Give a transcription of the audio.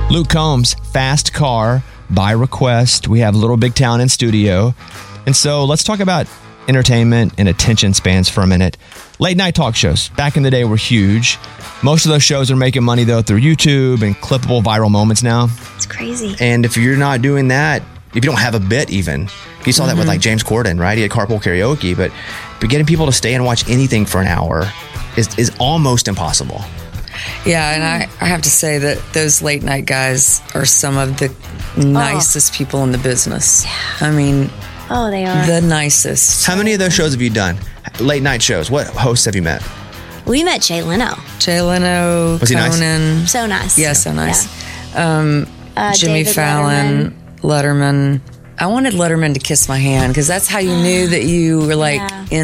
Luke Combs, Fast Car, by request. We have Little Big Town in studio. And so let's talk about entertainment and attention spans for a minute. Late night talk shows back in the day were huge. Most of those shows are making money though through YouTube and clippable viral moments now. It's crazy. And if you're not doing that, if you don't have a bit even, you saw that with like James Corden, right? He had carpool karaoke, but getting people to stay and watch anything for an hour is almost impossible. Yeah, and I have to say that those late night guys are some of the nicest people in the business. I mean, they are the nicest. How many of those shows have you done? Late night shows. What hosts have you met? We met Jay Leno. Jay Leno, Was he nice? Conan. So nice. Yeah, so nice. Yeah. Jimmy David Fallon, Letterman. I wanted Letterman to kiss my hand because that's how you knew that you were like Yeah. in